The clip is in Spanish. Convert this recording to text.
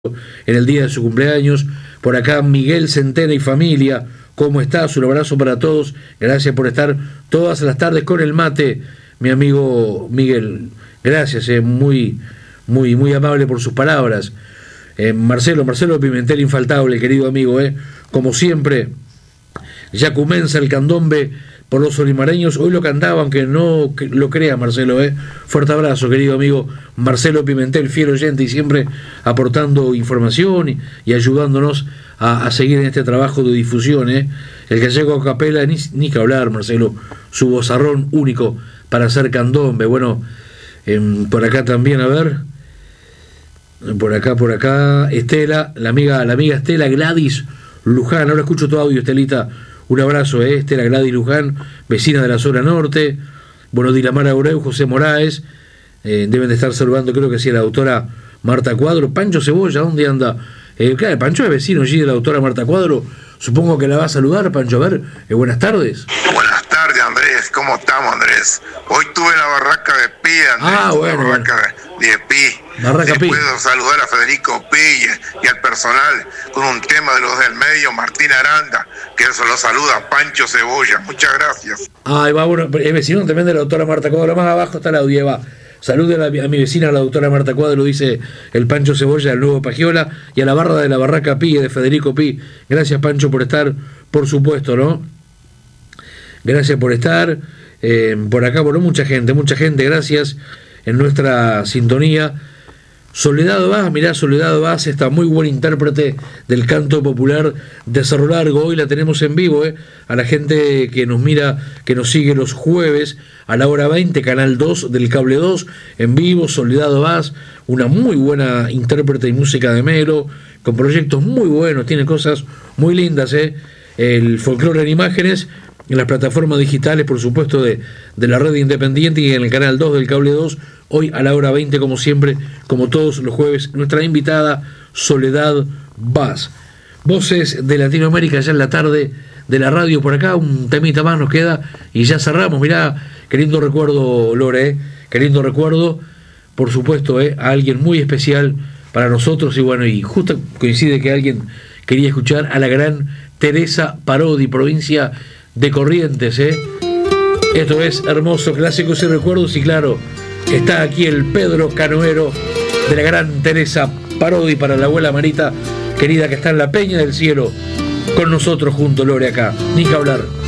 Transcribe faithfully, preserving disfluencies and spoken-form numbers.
en el día de su cumpleaños. Por acá Miguel Centena y familia, ¿cómo estás? Un abrazo para todos, gracias por estar todas las tardes con el mate, mi amigo Miguel, gracias, eh, muy, muy, muy amable por sus palabras. eh, Marcelo, Marcelo Pimentel infaltable, querido amigo, eh, como siempre, ya comienza el candombe por los olimareños. Hoy lo cantaba, aunque no lo crea Marcelo, ¿eh? Fuerte abrazo, querido amigo Marcelo Pimentel, fiel oyente y siempre aportando información y, y ayudándonos a, a seguir en este trabajo de difusión, ¿eh? El gallego a capela, ni, ni que hablar, Marcelo, su vozarrón único para hacer candombe. Bueno, eh, por acá también, a ver, por acá, por acá, Estela, la amiga, la amiga Estela Gladys Luján, ahora escucho tu audio, Estelita. Un abrazo, eh, Estela Gladys Luján, vecina de la zona norte. Bueno, Dilamar Aureu, José Moraes, eh, deben de estar saludando, creo que sí, la doctora Marta Cuadro. Pancho Cebolla, ¿dónde anda? Eh, claro, Pancho es vecino allí de la doctora Marta Cuadro. Supongo que la va a saludar, Pancho. A ver, eh, buenas tardes. Buenas tardes, Andrés. ¿Cómo estamos, Andrés? Hoy tuve la barraca de Pi, Andrés. Ah, bueno, la barraca bueno. de, de Pi. Barraca Pi. Puedo saludar a Federico Pi y, y al personal con un tema de los del medio, Martín Aranda, que eso lo saluda Pancho Cebolla. Muchas gracias. Ah, va, bueno, es vecino también de la doctora Marta Cuadro. Más abajo está la audio, va. Salude a, la, a mi vecina, la doctora Marta Cuadro, dice el Pancho Cebolla, el nuevo Pagiola, y a la barra de la barraca Pi, de Federico Pi. Gracias, Pancho, por estar, por supuesto, ¿no? Gracias por estar. Eh, por acá, bueno, mucha gente, mucha gente, gracias en nuestra sintonía. Soledad Vaz, mirá, Soledad Vaz, esta muy buen intérprete del canto popular de Cerro Largo. Hoy la tenemos en vivo, eh, a la gente que nos mira, que nos sigue los jueves a la hora veinte, Canal dos del Cable dos, en vivo, Soledad Vaz, una muy buena intérprete y música de melo, con proyectos muy buenos, tiene cosas muy lindas, eh. El folclore en imágenes, en las plataformas digitales, por supuesto, de, de la red independiente y en el Canal dos del Cable dos, hoy a la hora veinte, como siempre, como todos los jueves, nuestra invitada Soledad Vaz. Voces de Latinoamérica ya en la tarde de la radio. Por acá un temita más nos queda y ya cerramos. Mirá, qué lindo recuerdo, Lore, ¿eh? Qué lindo recuerdo, por supuesto, ¿eh? A alguien muy especial para nosotros. Y bueno, y justo coincide que alguien quería escuchar a la gran Teresa Parodi, provincia de Corrientes, ¿eh? Esto es hermoso, clásicos y recuerdos. Y claro, está aquí el Pedro Canoero de la gran Teresa Parodi para la abuela Marita querida, que está en la Peña del Cielo con nosotros junto, Lore, acá, ni que hablar.